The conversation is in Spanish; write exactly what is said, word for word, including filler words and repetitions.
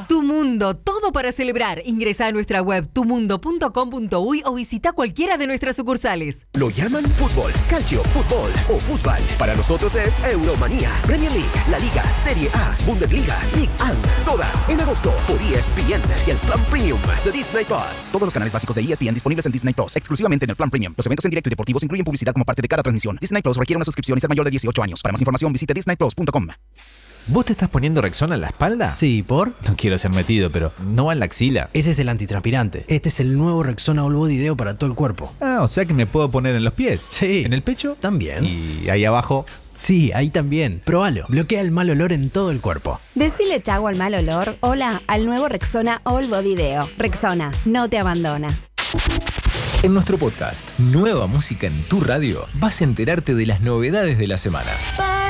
Tu Mundo, todo para celebrar. Ingresa a nuestra web tu mundo punto com punto uy o visita cualquiera de nuestras sucursales. Lo llaman fútbol, calcio, fútbol o fútbol. Para nosotros es Euromanía, Premier League, La Liga, Serie A, Bundesliga, Ligue uno. Todas en agosto por E S P N y el Plan Premium de Disney Plus. Todos los canales básicos de E S P N disponibles en Disney Plus, exclusivamente en el Plan Premium. Los eventos en directo y deportivos incluyen publicidad como parte de cada transmisión. Disney Plus requiere una suscripción y ser mayor de dieciocho años. Para más información visite disney plus punto com. ¿Vos te estás poniendo Rexona en la espalda? Sí, ¿por? No quiero ser metido, pero ¿no va en la axila? Ese es el antitranspirante. Este es el nuevo Rexona All Body Deo para todo el cuerpo. Ah, o sea que me puedo poner en los pies. Sí. ¿En el pecho? También. Y ahí abajo. Sí, ahí también. Próbalo. Bloquea el mal olor en todo el cuerpo. Decile chau al mal olor. Hola al nuevo Rexona All Body Deo. Rexona, no te abandona. En nuestro podcast, Nueva Música en tu Radio, vas a enterarte de las novedades de la semana.